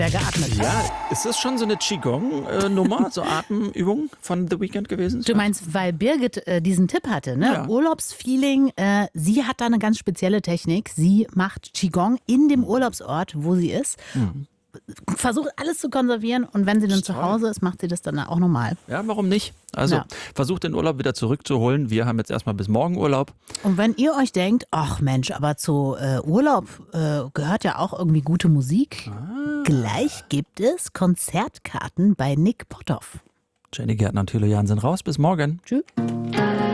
geatmet. Ja, ist das schon so eine Qigong-Nummer, so Atemübung von The Weeknd gewesen? Du meinst, weil Birgit diesen Tipp hatte, ne? Ja. Urlaubsfeeling, sie hat da eine ganz spezielle Technik. Sie macht Qigong in dem Urlaubsort, wo sie ist. Versucht alles zu konservieren und wenn sie dann zu Hause ist, macht sie das dann auch nochmal. Ja, warum nicht? Also Ja. versucht den Urlaub wieder zurückzuholen. Wir haben jetzt erstmal bis morgen Urlaub. Und wenn ihr euch denkt, ach Mensch, aber zu Urlaub gehört ja auch irgendwie gute Musik. Gleich gibt es Konzertkarten bei Nick Potthoff. Jenny Gärtner und Thilo Jahn sind raus. Bis morgen. Tschüss.